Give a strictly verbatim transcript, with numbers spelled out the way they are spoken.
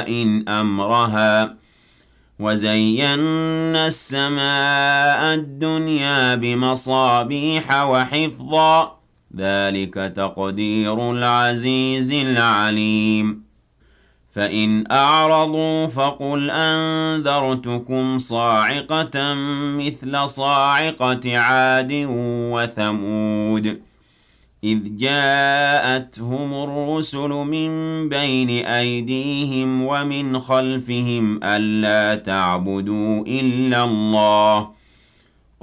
سَمَاءٍ أَمْرَهَا وَزَيَّنَّا السَّمَاءَ الدُّنْيَا بِمَصَابِيحَ وَحِفْظًا ذَلِكَ تَقْدِيرُ الْعَزِيزِ الْعَلِيمِ فَإِنْ أَعْرَضُوا فَقُلْ أَنذَرْتُكُمْ صَاعِقَةً مِثْلَ صَاعِقَةِ عَادٍ وَثَمُودَ إِذْ جَاءَتْهُمُ الرُّسُلُ مِنْ بَيْنِ أَيْدِيهِمْ وَمِنْ خَلْفِهِمْ أَلَّا تَعْبُدُوا إِلَّا اللَّهَ